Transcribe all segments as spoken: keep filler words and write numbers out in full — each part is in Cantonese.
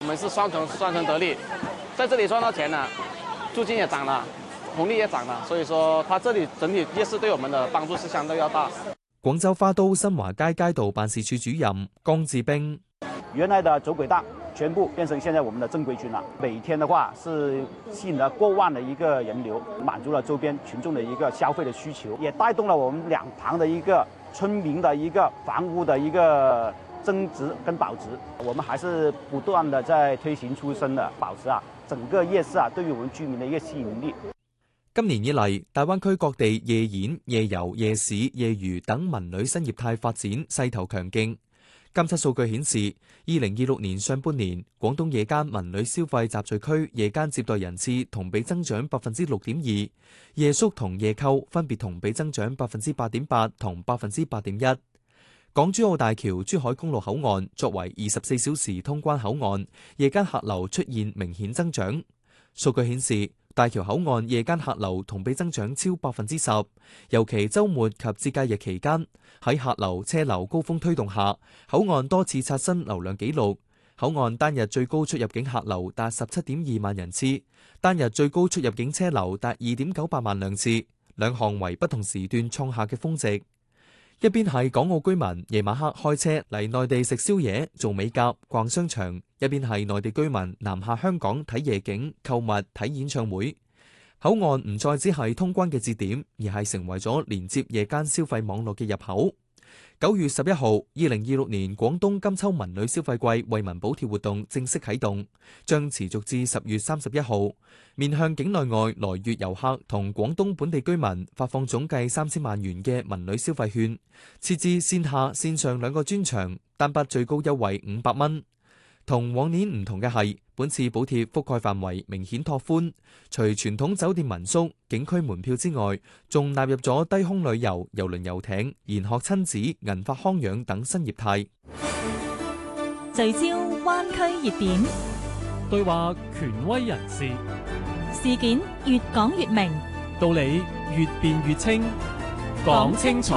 我們是雙重雙重得利，在這裡賺到錢了，租金也漲了，紅利也漲了，所以說它這裡整體夜市對我們的幫助是相對要大。 廣州花都新華街街道辦事處主任江志兵： 原來的走鬼檔全部變成現在我們的正規軍了，每天的話是吸引了過萬的一個人流，滿足了周邊群眾的一個消費的需求，也帶動了我們兩旁的一個村民的一個房屋的一個增值跟保值。我們還是不斷的在推行出生的保值啊，整個夜市啊對於我們居民的一個吸引力。 今年以嚟，大灣區各地夜演、夜遊、夜市、夜娛等文旅新業態發展勢頭強勁。監測數據顯示，二零二六年上半年，廣東夜間文旅消費集聚區夜間接待人次同比增長百分之六點二，夜宿同夜購分別同比增長百分之八點八同百分之八點一。港珠澳大橋珠海公路口岸作為二十四小時通關口岸，夜間客流出現明顯增長。數據顯示，大橋口岸夜間客流同比增長超百分之十，尤其週末及節假日期間，喺客流車流高峰推動下，口岸多次刷新流量紀錄。口岸單日最高出入境客流達十七點二萬人次，單日最高出入境車流達二點九八萬輛次，兩項為不同時段創下嘅峰值。一邊係港澳居民夜晚黑開車嚟內地食宵夜、做美甲、逛商場，一邊係內地居民南下香港睇夜景、購物、睇演唱會。口岸唔再只係通關嘅節點，而係成為咗連接夜間消費網絡嘅入口。九月十一號，二零二六年廣東金秋文旅消費季惠民補貼活動正式啟動，將持續至十月三十一號，面向境內外來粵遊客同廣東本地居民發放總計三千萬元嘅文旅消費券，設置線下線上兩個專場，單筆最高優惠五百蚊。同往年唔同嘅係，本次補貼覆蓋範圍明顯拓寬，除傳統酒店民宿、景區門票之外，仲納入咗低空旅遊、郵輪遊艇、研學親子、銀髮康養等新業態。 聚焦灣區熱點， 對話權威人士， 事件越講越明， 道理越辯越清，講清楚。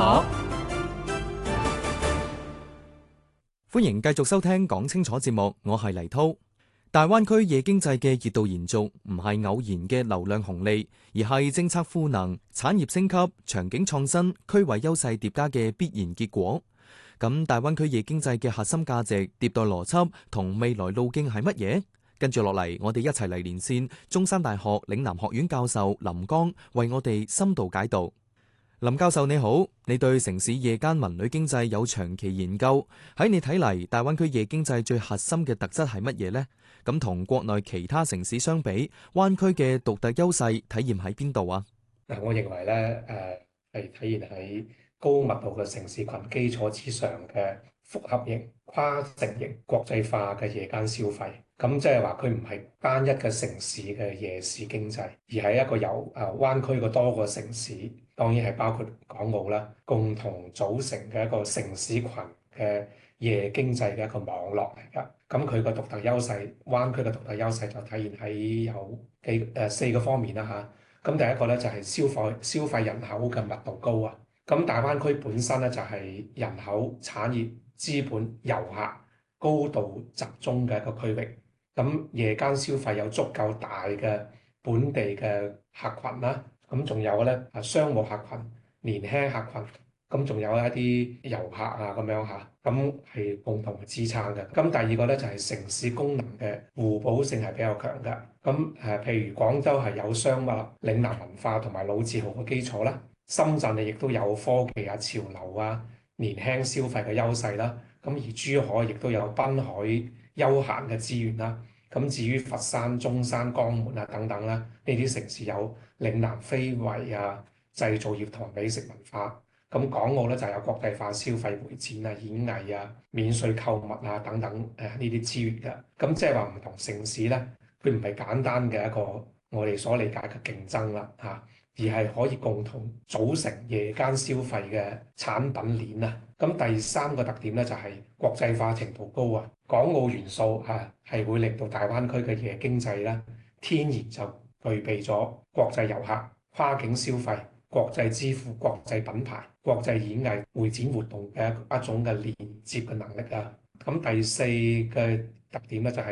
歡迎繼續收聽講清楚節目，我係黎濤。大灣區夜經濟嘅熱度延續，唔係偶然嘅流量紅利，而係政策賦能、產業升級、場景創新、區位優勢疊加嘅必然結果。咁大灣區夜經濟嘅核心價值、迭代邏輯同未來路徑係乜嘢？跟住落嚟，我哋一齊嚟連線中山大學嶺南學院教授林江，為我哋深度解讀。林教授你好，你對城市夜間文旅經濟有長期研究，喺你睇嚟，大灣區夜經濟最核心嘅特質係乜嘢呢？咁同國內其他城市相比，灣區嘅獨特優勢體現喺邊度啊？ 嗱，我認為咧，誒係體現喺高密度嘅城市群基礎之上嘅複合型、跨城型、國際化嘅夜間消費。咁即係話佢唔係單一嘅城市嘅夜市經濟，而係一個由誒灣區嘅多個城市，當然係包括港澳啦，共同組成嘅一個城市群嘅夜經濟嘅一個網絡嚟㗎。咁佢個獨特優勢，灣區嘅獨特優勢就體現喺有幾誒四個方面啦嚇。咁第一個咧就係消費消費人口嘅密度高啊。咁大灣區本身咧就係人口、產業、資本、遊客高度集中嘅一個區域。咁夜間消費有足夠大嘅本地嘅客群啦，咁仲有咧啊商務客群、年輕客群，咁仲有一啲遊客啊咁樣嚇，咁係共同嘅支撐嘅。咁第二個咧就係城市功能嘅互補性係比較強嘅。咁誒譬如廣州係有商務、嶺南文化同埋老字號嘅基礎啦，深圳亦都有科技啊、潮流啊、年輕消費嘅優勢啦。咁而珠海亦都有濱海休閒嘅資源啦，咁至於佛山、中山、江門啊等等啦，呢啲城市有嶺南非遺啊、製造業同美食文化。咁港澳咧就有國際化消費會展啊、演藝啊、免稅購物啊等等誒呢啲資源嘅。咁即係話唔同城市咧，佢唔係簡單嘅一個我哋所理解嘅競爭啦嚇，而係可以共同組成夜間消費嘅產品鏈啊。咁第三個特點咧就係國際化程度高啊，港澳元素嚇係會令到大灣區嘅夜經濟咧天然就具備咗國際遊客、跨境消費、國際支付、國際品牌、國際演藝、會展活動嘅一種嘅連接嘅能力啊。咁第四個特點咧就係